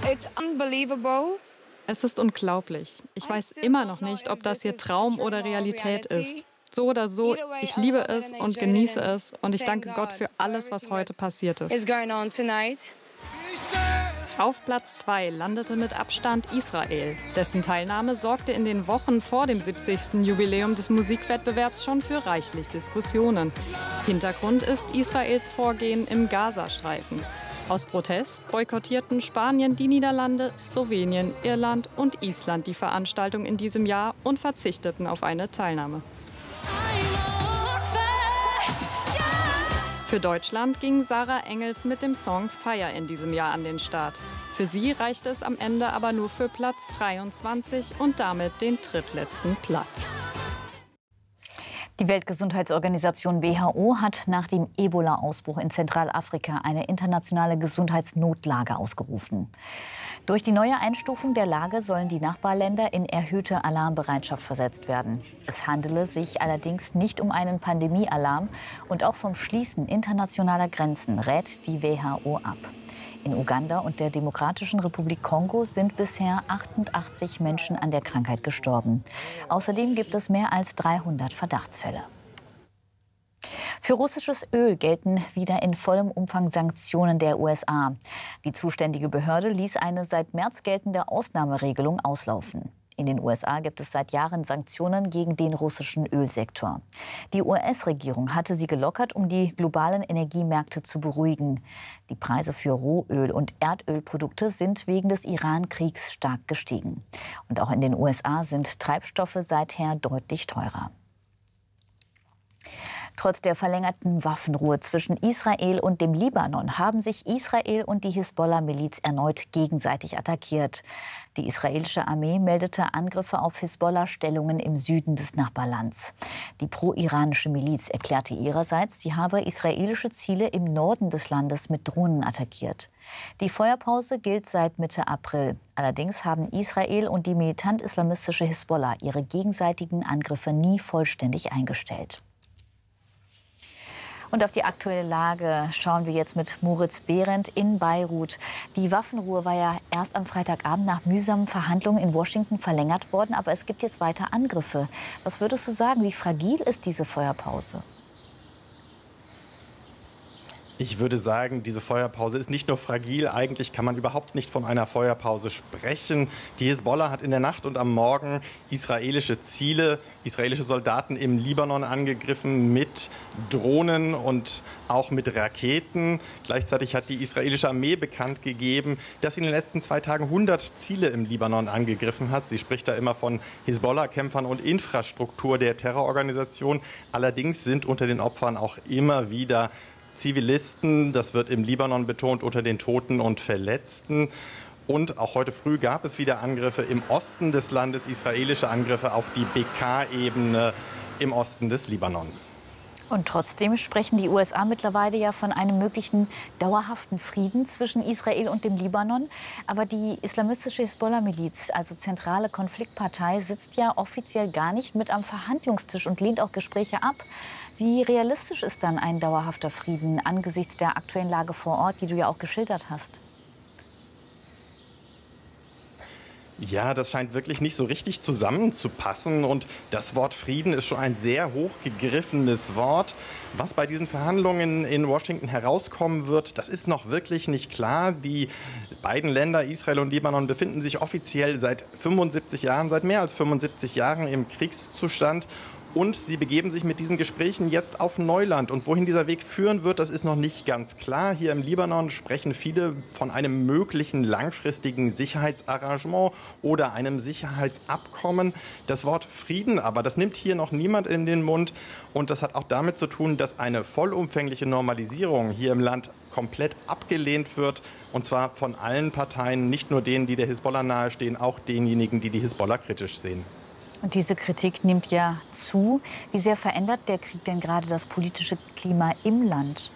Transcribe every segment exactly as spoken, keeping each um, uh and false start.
It's unbelievable. Es ist unglaublich. Ich weiß immer noch nicht, ob das hier Traum oder Realität ist. So oder so, ich liebe es und genieße es und ich danke Gott für alles, was heute passiert ist. Auf Platz zwei landete mit Abstand Israel. Dessen Teilnahme sorgte in den Wochen vor dem siebzigsten Jubiläum des Musikwettbewerbs schon für reichlich Diskussionen. Hintergrund ist Israels Vorgehen im Gazastreifen. Aus Protest boykottierten Spanien, die Niederlande, Slowenien, Irland und Island die Veranstaltung in diesem Jahr und verzichteten auf eine Teilnahme. Für Deutschland ging Sarah Engels mit dem Song Fire in diesem Jahr an den Start. Für sie reichte es am Ende aber nur für Platz dreiundzwanzig und damit den drittletzten Platz. Die Weltgesundheitsorganisation W H O hat nach dem Ebola-Ausbruch in Zentralafrika eine internationale Gesundheitsnotlage ausgerufen. Durch die neue Einstufung der Lage sollen die Nachbarländer in erhöhte Alarmbereitschaft versetzt werden. Es handele sich allerdings nicht um einen Pandemiealarm und auch vom Schließen internationaler Grenzen rät die W H O ab. In Uganda und der Demokratischen Republik Kongo sind bisher achtundachtzig Menschen an der Krankheit gestorben. Außerdem gibt es mehr als dreihundert Verdachtsfälle. Für russisches Öl gelten wieder in vollem Umfang Sanktionen der U S A. Die zuständige Behörde ließ eine seit März geltende Ausnahmeregelung auslaufen. In den U S A gibt es seit Jahren Sanktionen gegen den russischen Ölsektor. Die U S-Regierung hatte sie gelockert, um die globalen Energiemärkte zu beruhigen. Die Preise für Rohöl und Erdölprodukte sind wegen des Iran-Kriegs stark gestiegen. Und auch in den U S A sind Treibstoffe seither deutlich teurer. Trotz der verlängerten Waffenruhe zwischen Israel und dem Libanon haben sich Israel und die Hisbollah-Miliz erneut gegenseitig attackiert. Die israelische Armee meldete Angriffe auf Hisbollah-Stellungen im Süden des Nachbarlands. Die pro-iranische Miliz erklärte ihrerseits, sie habe israelische Ziele im Norden des Landes mit Drohnen attackiert. Die Feuerpause gilt seit Mitte April. Allerdings haben Israel und die militant-islamistische Hisbollah ihre gegenseitigen Angriffe nie vollständig eingestellt. Und auf die aktuelle Lage schauen wir jetzt mit Moritz Behrendt in Beirut. Die Waffenruhe war ja erst am Freitagabend nach mühsamen Verhandlungen in Washington verlängert worden, aber es gibt jetzt weiter Angriffe. Was würdest du sagen, wie fragil ist diese Feuerpause? Ich würde sagen, diese Feuerpause ist nicht nur fragil, eigentlich kann man überhaupt nicht von einer Feuerpause sprechen. Die Hisbollah hat in der Nacht und am Morgen israelische Ziele, israelische Soldaten im Libanon angegriffen mit Drohnen und auch mit Raketen. Gleichzeitig hat die israelische Armee bekannt gegeben, dass sie in den letzten zwei Tagen hundert Ziele im Libanon angegriffen hat. Sie spricht da immer von Hisbollah-Kämpfern und Infrastruktur der Terrororganisation. Allerdings sind unter den Opfern auch immer wieder Zivilisten, das wird im Libanon betont, unter den Toten und Verletzten. Und auch heute früh gab es wieder Angriffe im Osten des Landes, israelische Angriffe auf die Bekaa-Ebene im Osten des Libanon. Und trotzdem sprechen die U S A mittlerweile ja von einem möglichen dauerhaften Frieden zwischen Israel und dem Libanon. Aber die islamistische Hisbollah-Miliz, also zentrale Konfliktpartei, sitzt ja offiziell gar nicht mit am Verhandlungstisch und lehnt auch Gespräche ab. Wie realistisch ist dann ein dauerhafter Frieden angesichts der aktuellen Lage vor Ort, die du ja auch geschildert hast? Ja, das scheint wirklich nicht so richtig zusammenzupassen. Und das Wort Frieden ist schon ein sehr hochgegriffenes Wort. Was bei diesen Verhandlungen in Washington herauskommen wird, das ist noch wirklich nicht klar. Die beiden Länder, Israel und Libanon, befinden sich offiziell seit fünfundsiebzig Jahren, seit mehr als fünfundsiebzig Jahren im Kriegszustand. Und sie begeben sich mit diesen Gesprächen jetzt auf Neuland. Und wohin dieser Weg führen wird, das ist noch nicht ganz klar. Hier im Libanon sprechen viele von einem möglichen langfristigen Sicherheitsarrangement oder einem Sicherheitsabkommen. Das Wort Frieden aber, das nimmt hier noch niemand in den Mund. Und das hat auch damit zu tun, dass eine vollumfängliche Normalisierung hier im Land komplett abgelehnt wird. Und zwar von allen Parteien, nicht nur denen, die der Hisbollah nahestehen, auch denjenigen, die die Hisbollah kritisch sehen. Und diese Kritik nimmt ja zu. Wie sehr verändert der Krieg denn gerade das politische Klima im Land?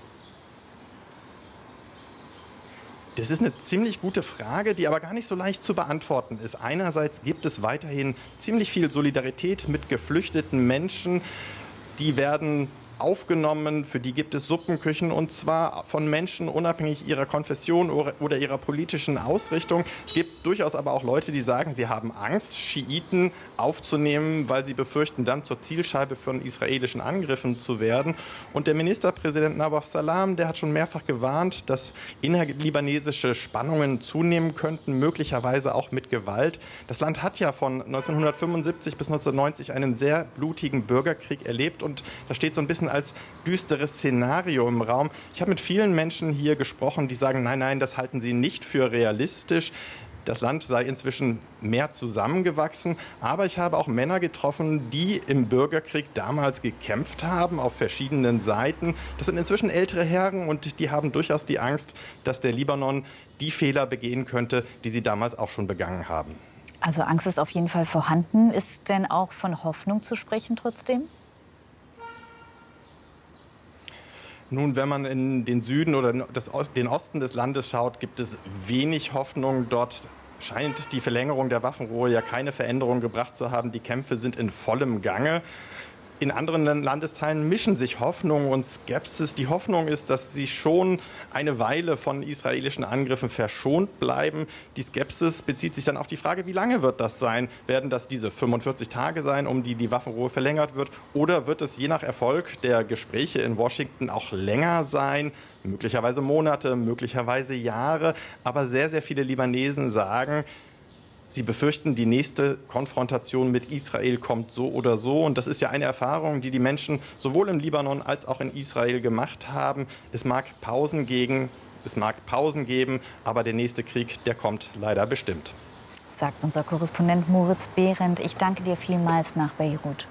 Das ist eine ziemlich gute Frage, die aber gar nicht so leicht zu beantworten ist. Einerseits gibt es weiterhin ziemlich viel Solidarität mit geflüchteten Menschen. Die werden aufgenommen, für die gibt es Suppenküchen und zwar von Menschen unabhängig ihrer Konfession oder ihrer politischen Ausrichtung. Es gibt durchaus aber auch Leute, die sagen, sie haben Angst, Schiiten aufzunehmen, weil sie befürchten, dann zur Zielscheibe von israelischen Angriffen zu werden. Und der Ministerpräsident Nawaf Salam, der hat schon mehrfach gewarnt, dass innerlibanesische Spannungen zunehmen könnten, möglicherweise auch mit Gewalt. Das Land hat ja von neunzehnhundertfünfundsiebzig bis neunzehnhundertneunzig einen sehr blutigen Bürgerkrieg erlebt und das steht so ein bisschen als düsteres Szenario im Raum. Ich habe mit vielen Menschen hier gesprochen, die sagen, nein, nein, das halten sie nicht für realistisch. Das Land sei inzwischen mehr zusammengewachsen. Aber ich habe auch Männer getroffen, die im Bürgerkrieg damals gekämpft haben, auf verschiedenen Seiten. Das sind inzwischen ältere Herren und die haben durchaus die Angst, dass der Libanon die Fehler begehen könnte, die sie damals auch schon begangen haben. Also Angst ist auf jeden Fall vorhanden. Ist denn auch von Hoffnung zu sprechen trotzdem? Nun, wenn man in den Süden oder das, den Osten des Landes schaut, gibt es wenig Hoffnung. Dort scheint die Verlängerung der Waffenruhe ja keine Veränderung gebracht zu haben. Die Kämpfe sind in vollem Gange. In anderen Landesteilen mischen sich Hoffnung und Skepsis. Die Hoffnung ist, dass sie schon eine Weile von israelischen Angriffen verschont bleiben. Die Skepsis bezieht sich dann auf die Frage, wie lange wird das sein? Werden das diese fünfundvierzig Tage sein, um die die Waffenruhe verlängert wird? Oder wird es je nach Erfolg der Gespräche in Washington auch länger sein? Möglicherweise Monate, möglicherweise Jahre. Aber sehr, sehr viele Libanesen sagen, sie befürchten, die nächste Konfrontation mit Israel kommt so oder so. Und das ist ja eine Erfahrung, die die Menschen sowohl im Libanon als auch in Israel gemacht haben. Es mag Pausen gegen, es mag Pausen geben, aber der nächste Krieg, der kommt leider bestimmt. Sagt unser Korrespondent Moritz Behrendt. Ich danke dir vielmals nach Beirut.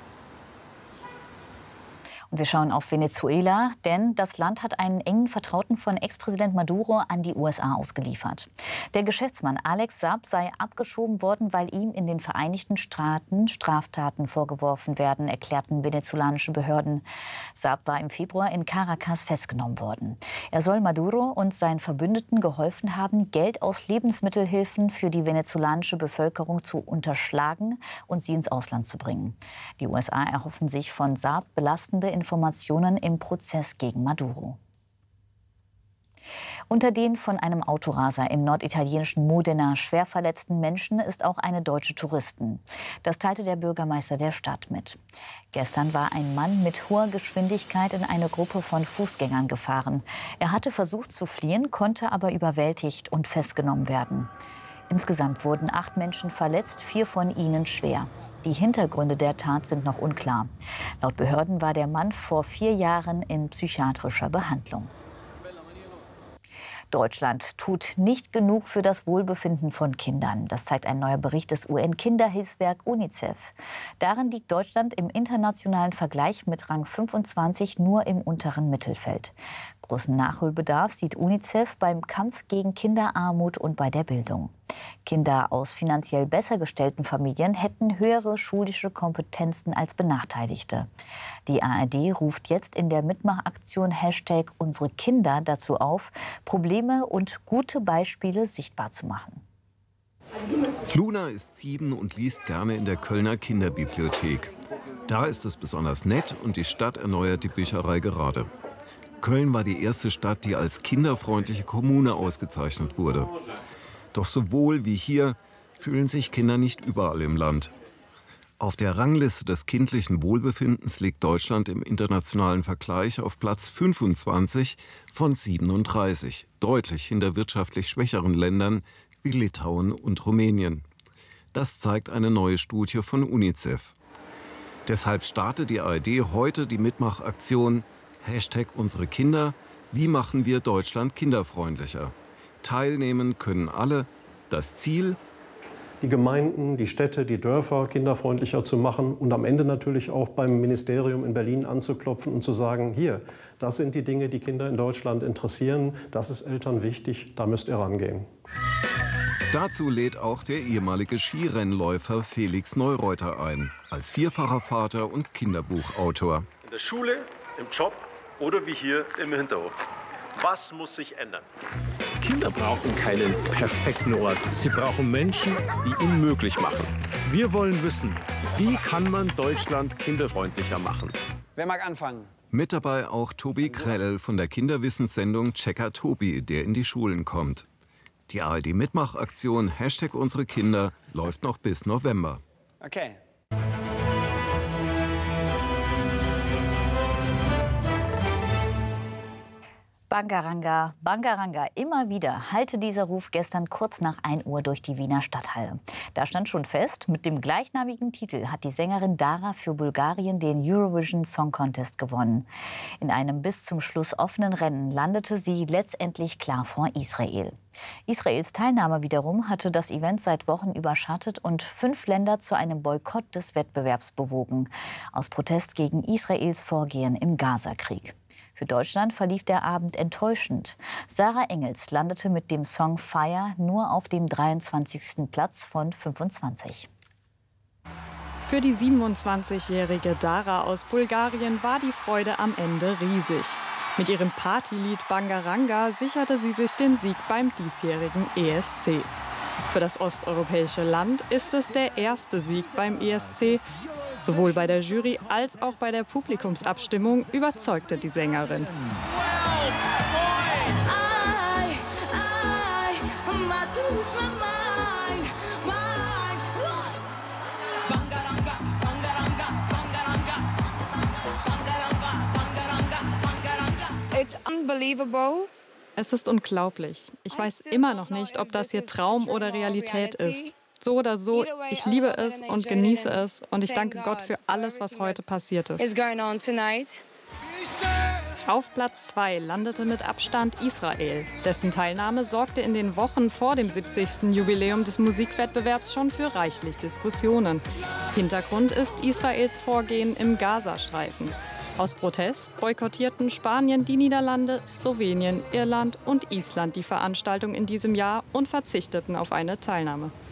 Und wir schauen auf Venezuela, denn das Land hat einen engen Vertrauten von Ex-Präsident Maduro an die U S A ausgeliefert. Der Geschäftsmann Alex Saab sei abgeschoben worden, weil ihm in den Vereinigten Staaten Straftaten vorgeworfen werden, erklärten venezolanische Behörden. Saab war im Februar in Caracas festgenommen worden. Er soll Maduro und seinen Verbündeten geholfen haben, Geld aus Lebensmittelhilfen für die venezolanische Bevölkerung zu unterschlagen und sie ins Ausland zu bringen. Die U S A erhoffen sich von Saab belastende Informationen im Prozess gegen Maduro. Unter den von einem Autoraser im norditalienischen Modena schwer verletzten Menschen ist auch eine deutsche Touristin. Das teilte der Bürgermeister der Stadt mit. Gestern war ein Mann mit hoher Geschwindigkeit in eine Gruppe von Fußgängern gefahren. Er hatte versucht zu fliehen, konnte aber überwältigt und festgenommen werden. Insgesamt wurden acht Menschen verletzt, vier von ihnen schwer. Die Hintergründe der Tat sind noch unklar. Laut Behörden war der Mann vor vier Jahren in psychiatrischer Behandlung. Deutschland tut nicht genug für das Wohlbefinden von Kindern. Das zeigt ein neuer Bericht des U N-Kinderhilfswerk UNICEF. Darin liegt Deutschland im internationalen Vergleich mit Rang fünfundzwanzig nur im unteren Mittelfeld. Großen Nachholbedarf sieht UNICEF beim Kampf gegen Kinderarmut und bei der Bildung. Kinder aus finanziell besser gestellten Familien hätten höhere schulische Kompetenzen als Benachteiligte. Die A R D ruft jetzt in der Mitmachaktion Hashtag Unsere Kinder dazu auf, Probleme und gute Beispiele sichtbar zu machen. Luna ist sieben und liest gerne in der Kölner Kinderbibliothek. Da ist es besonders nett und die Stadt erneuert die Bücherei gerade. Köln war die erste Stadt, die als kinderfreundliche Kommune ausgezeichnet wurde. Doch sowohl wie hier fühlen sich Kinder nicht überall im Land. Auf der Rangliste des kindlichen Wohlbefindens liegt Deutschland im internationalen Vergleich auf Platz fünfundzwanzig von siebenunddreißig, deutlich hinter wirtschaftlich schwächeren Ländern wie Litauen und Rumänien. Das zeigt eine neue Studie von UNICEF. Deshalb startet die A R D heute die Mitmachaktion Hashtag Unsere Kinder. Wie machen wir Deutschland kinderfreundlicher? Teilnehmen können alle. Das Ziel: die Gemeinden, die Städte, die Dörfer kinderfreundlicher zu machen und am Ende natürlich auch beim Ministerium in Berlin anzuklopfen und zu sagen, hier, das sind die Dinge, die Kinder in Deutschland interessieren, das ist Eltern wichtig, da müsst ihr rangehen. Dazu lädt auch der ehemalige Skirennläufer Felix Neureuter ein, als vierfacher Vater und Kinderbuchautor. In der Schule, im Job oder wie hier im Hinterhof. Was muss sich ändern? Kinder brauchen keinen perfekten Ort. Sie brauchen Menschen, die ihn möglich machen. Wir wollen wissen, wie kann man Deutschland kinderfreundlicher machen? Wer mag anfangen? Mit dabei auch Tobi Krell von der Kinderwissenssendung Checker Tobi, der in die Schulen kommt. Die A R D-Mitmachaktion Hashtag unsere Kinder läuft noch bis November. Okay. Bangaranga, Bangaranga, immer wieder hallte dieser Ruf gestern kurz nach ein Uhr durch die Wiener Stadthalle. Da stand schon fest, mit dem gleichnamigen Titel hat die Sängerin Dara für Bulgarien den Eurovision Song Contest gewonnen. In einem bis zum Schluss offenen Rennen landete sie letztendlich klar vor Israel. Israels Teilnahme wiederum hatte das Event seit Wochen überschattet und fünf Länder zu einem Boykott des Wettbewerbs bewogen, aus Protest gegen Israels Vorgehen im Gazakrieg. Für Deutschland verlief der Abend enttäuschend. Sarah Engels landete mit dem Song Fire nur auf dem dreiundzwanzigsten Platz von fünfundzwanzig. Für die siebenundzwanzigjährige Dara aus Bulgarien war die Freude am Ende riesig. Mit ihrem Partylied Bangaranga sicherte sie sich den Sieg beim diesjährigen E S C. Für das osteuropäische Land ist es der erste Sieg beim E S C. Sowohl bei der Jury als auch bei der Publikumsabstimmung überzeugte die Sängerin. It's unbelievable. Es ist unglaublich. Ich weiß immer noch nicht, ob das hier Traum oder Realität ist. So oder so, ich liebe es und genieße es und ich danke Gott für alles, was heute passiert ist. Auf Platz zwei landete mit Abstand Israel. Dessen Teilnahme sorgte in den Wochen vor dem siebzigsten Jubiläum des Musikwettbewerbs schon für reichlich Diskussionen. Hintergrund ist Israels Vorgehen im Gazastreifen. Aus Protest boykottierten Spanien, die Niederlande, Slowenien, Irland und Island die Veranstaltung in diesem Jahr und verzichteten auf eine Teilnahme.